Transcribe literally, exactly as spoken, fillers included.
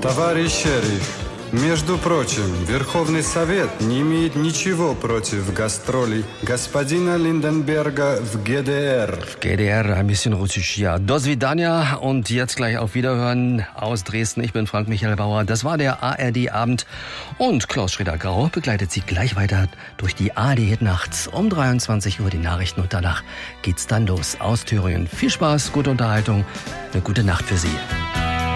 Товарищ шериф, между прочим, Верховный Совет не имеет ничего против гастролей господина Lindenberger в G D R. G D R, ein bisschen russisch, ja. Do svidania und jetzt gleich auf Wiederhören aus Dresden. Ich bin Frank Michael Bauer. Das war der A R D-Abend. Und Klaus Schröder-Grau begleitet Sie gleich weiter durch die A R D-Hit nachts um dreiundzwanzig Uhr die Nachrichten und danach geht's dann los aus Thüringen. Viel Spaß, gute Unterhaltung, eine gute Nacht für Sie.